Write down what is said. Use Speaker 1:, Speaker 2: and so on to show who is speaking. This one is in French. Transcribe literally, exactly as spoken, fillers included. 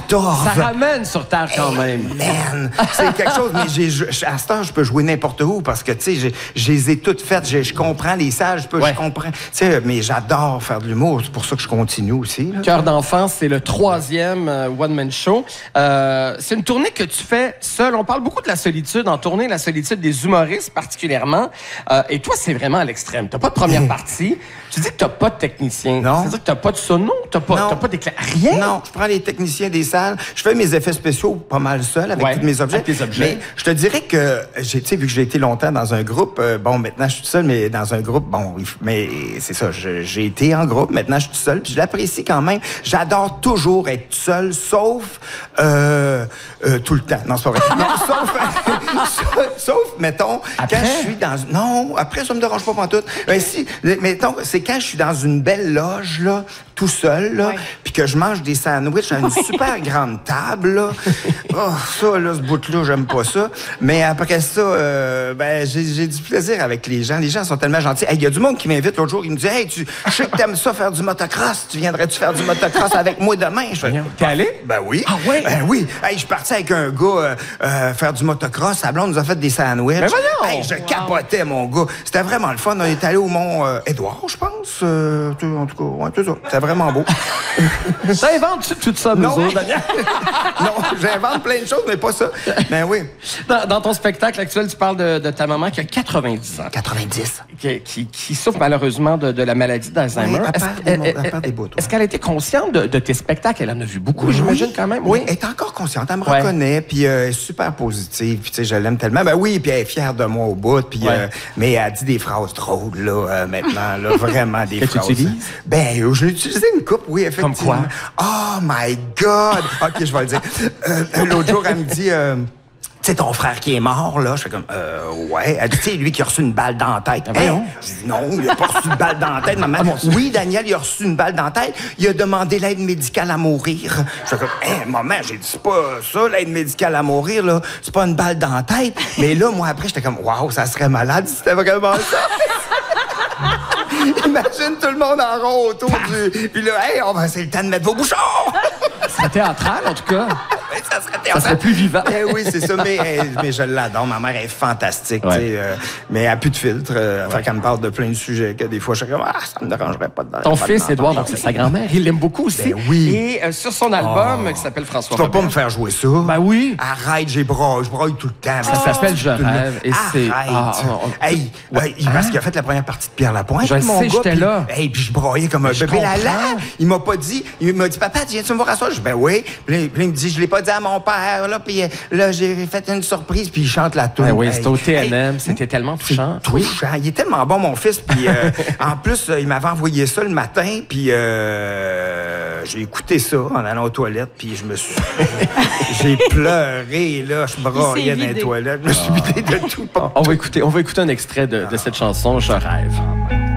Speaker 1: quatorze.
Speaker 2: Ça ramène sur Terre quand
Speaker 1: hey,
Speaker 2: même.
Speaker 1: Man, c'est quelque chose, mais j'ai, à ce temps, je peux jouer n'importe où parce que, tu sais, je les ai toutes faites. Je, je comprends les salles, je peux, ouais. je comprends. Tu sais, mais j'adore faire de l'humour. C'est pour ça que je continue aussi.
Speaker 2: Cœur d'enfant, c'est le troisième euh, one-man show. Euh, c'est une tournée que tu fais seul. On parle beaucoup de la solitude en tournée, la solitude des humoristes particulièrement. Euh, et toi, c'est vraiment à l'extrême. T'as pas de première partie. Tu dis que t'as pas de technicien.
Speaker 1: Non.
Speaker 2: C'est-à-dire que t'as pas de sono, t'as pas, t'as pas d'éclair. Rien?
Speaker 1: Non, je prends les techniciens des salles. Je fais mes effets spéciaux pas mal seul avec
Speaker 2: ouais,
Speaker 1: tous mes objets.
Speaker 2: Avec tes objets.
Speaker 1: Mais je te dirais que, j'ai, tu sais, vu que j'ai été longtemps dans un groupe, euh, bon, maintenant je suis tout seul, mais dans un groupe, bon, mais c'est ça, je, j'ai été en groupe, maintenant je suis tout seul, puis je l'apprécie quand même. J'adore toujours être tout seul, sauf euh, euh, tout le temps. Non, c'est pas vrai. Non, sauf, sauf, mettons, après? Quand je suis dans... Non, après, ça me dérange pas pantoute. Ben, si, mettons, c'est quand je suis dans une belle loge, là, tout seul, là, puis que je mange des sandwichs à une super grande table, là. Oh, ça, là, ce bout-là, j'aime pas ça. Mais après ça, euh, ben, j'ai, j'ai du plaisir avec les gens. Les gens sont tellement gentils. Il hey, y a du monde qui m'invite l'autre jour, il me dit « Hey, tu, je sais que t'aimes ça faire du motocross. Tu viendrais-tu faire du motocross avec moi demain? » Je fais «
Speaker 2: T'es allé?
Speaker 1: Ben oui.
Speaker 2: Ah ouais?
Speaker 1: Ben oui. Hey, je suis parti avec un gars euh, euh, faire du motocross. Sa blonde nous a fait des sandwichs.
Speaker 2: Ben voyons!
Speaker 1: Hey, je wow. capotais, mon gars. C'était vraiment le fun. On est allé au Mont euh, Édouard, je pense. Euh, en tout cas, ouais, tout ça. C'était vraiment beau.
Speaker 2: T'inventes tout ça, nous autres, Daniel?
Speaker 1: Non, j'invente plein de choses, mais pas ça. Ben oui.
Speaker 2: Dans, dans ton spectacle actuel, tu parles de, de ta maman qui a quatre-vingt-dix ans.
Speaker 1: quatre-vingt-dix.
Speaker 2: Qui, qui, qui souffre malheureusement de, de la maladie d'Alzheimer. Oui,
Speaker 1: est-ce, des bouts,
Speaker 2: est-ce qu'elle a été consciente de, de tes spectacles? Elle en a vu beaucoup, oui, j'imagine, quand même.
Speaker 1: Oui, elle est encore consciente. Elle me ouais. reconnaît, puis euh, elle est super positive. Puis, tu sais, je l'aime tellement. Ben oui, puis elle est fière de moi au bout. Puis, ouais. euh, mais elle dit des phrases drôles, là, euh, maintenant, là, vraiment des phrases.
Speaker 2: Que tu utilises?
Speaker 1: Ben, je l'ai utilisé une coupe, oui, effectivement.
Speaker 2: Comme quoi?
Speaker 1: Oh my God! OK, je vais le dire. Euh, l'autre jour, elle me dit... Euh, tu sais, ton frère qui est mort, là, je fais comme, euh, ouais. Elle dit, tu sais, lui qui a reçu une balle dans la tête.
Speaker 2: Ah, hein?
Speaker 1: Je dis, non, il a pas reçu une balle dans la tête, maman. Ah, oui, Daniel, il a reçu une balle dans la tête. Il a demandé l'aide médicale à mourir. Je fais comme, hé, hey, maman, j'ai dit, c'est pas ça, l'aide médicale à mourir, là. C'est pas une balle dans la tête. Mais là, moi, après, j'étais comme, waouh, ça serait malade si c'était vraiment ça. Imagine tout le monde en rond autour du... Puis là, hey, on va, c'est le temps de mettre vos bouchons!
Speaker 2: Ça serait théâtral, en tout cas.
Speaker 1: Oui, ça serait théâtral.
Speaker 2: Ça serait plus vivant.
Speaker 1: Eh oui, c'est ça, mais, mais je l'adore. Ma mère est fantastique, ouais. tu sais. Euh, mais elle n'a plus de filtre. Euh, ouais. Qu'elle me parle de plein de sujets que des fois, je suis comme, ah, ça me dérangerait pas de...
Speaker 2: Ton pas fils, Édouard, donc c'est sa grand-mère, il l'aime beaucoup aussi.
Speaker 1: Ben oui.
Speaker 2: Et euh, sur son album, oh. qui s'appelle François
Speaker 1: Tu vas pas me faire jouer ça?
Speaker 2: Ben oui.
Speaker 1: Arrête, j'ai braille, je braille tout le temps.
Speaker 2: Ça oh. s'appelle Je rêve. Et c'est...
Speaker 1: Arrête.
Speaker 2: Ah, oh, oh.
Speaker 1: Hey, ouais, hein? Parce qu'il a fait la première partie de Pierre Lapointe.
Speaker 2: Je sais, j'étais là.
Speaker 1: Hey, puis je braillais comme un bébé là-là. Il m'a pas dit, il m'a dit, papa, tu viens-tu me voir à soir? Je dis, ben oui. Puis il me dit, je l'ai pas dit à mon père, là, puis là, j'ai fait une surprise, puis il chante la toune.
Speaker 2: Ben oui, c'était au T N M, hey, c'était tellement touchant.
Speaker 1: Touchant. Oui. Il est tellement bon, mon fils, puis euh, en plus, il m'avait envoyé ça le matin, puis euh, j'ai écouté ça en allant aux toilettes, puis je me suis... j'ai pleuré, là, je braillais dans les toilettes, je me suis vidé de tout.
Speaker 2: On va écouter, on va écouter un extrait de, de cette chanson, Je rêve.